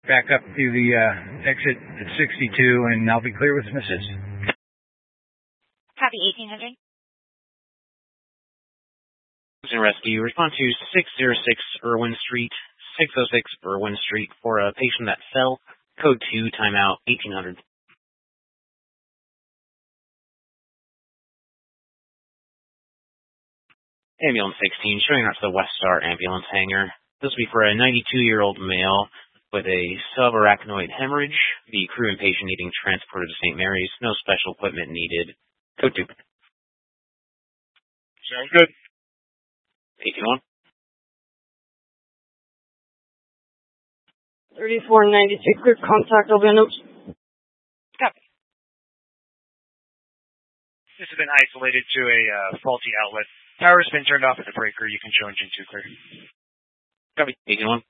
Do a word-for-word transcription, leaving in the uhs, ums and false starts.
back up to the uh, exit at sixty-two, and I'll be clear with missus Copy eighteen hundred. And rescue, respond to six oh six Irwin Street, six oh six Irwin Street for a patient that fell. Code two, timeout, eighteen hundred. Ambulance sixteen, showing up to the West Star ambulance hangar. This will be for a ninety-two-year-old male with a subarachnoid hemorrhage. The crew and patient needing transported to Saint Mary's. No special equipment needed. Code two. Sounds good. eighteen one. thirty-four ninety-six, clear contact, I'll be on notes. Copy. This has been isolated to a uh, faulty outlet. Power's been turned off at the breaker. You can show engine two clear. Copy. eighteen one.